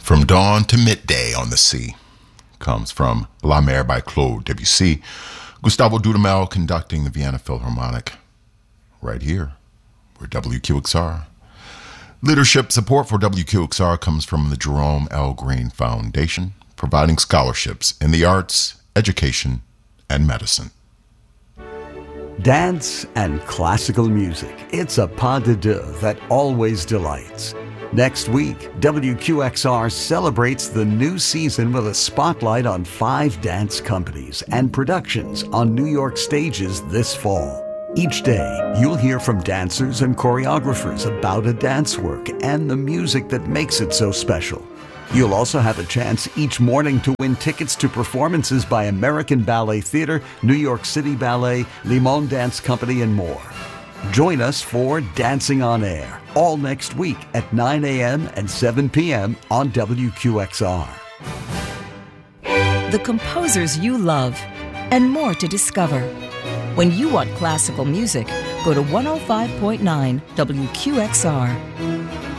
From Dawn to Midday on the Sea comes from La Mer by Claude Debussy. Gustavo Dudamel conducting the Vienna Philharmonic right here. We're WQXR. Leadership support for WQXR comes from the Jerome L. Green Foundation, providing scholarships in the arts, education, and medicine. Dance and classical music. It's a pas de deux that always delights. Next week, WQXR celebrates the new season with a spotlight on 5 dance companies and productions on New York stages this fall. Each day, you'll hear from dancers and choreographers about a dance work and the music that makes it so special. You'll also have a chance each morning to win tickets to performances by American Ballet Theatre, New York City Ballet, Limon Dance Company, and more. Join us for Dancing on Air, all next week at 9 a.m. and 7 p.m. on WQXR. The composers you love, and more to discover. When you want classical music, go to 105.9 WQXR.